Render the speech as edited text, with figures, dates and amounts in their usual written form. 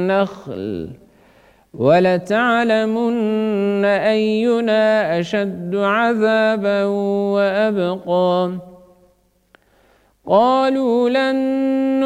النخل ولتعلمن أينا أشد عذابا وأبقى قالوا لن